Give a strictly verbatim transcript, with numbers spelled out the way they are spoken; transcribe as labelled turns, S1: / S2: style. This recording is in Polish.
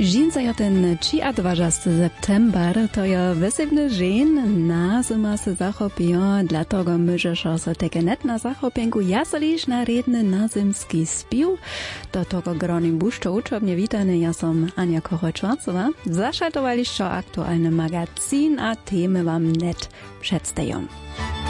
S1: Žinca je ten dwudziesty september, to je wysebny dzień, na zima se zachopijo, dlatego możesz se teke net na zachopienku jaseliš na redny nazimski spiv. Do tego gronim buszczo uczobnie witany, ja som Ania Kochor-Schwarzowa. Zašaltowaliście aktualny magazin, a temy wam net przedstawiam.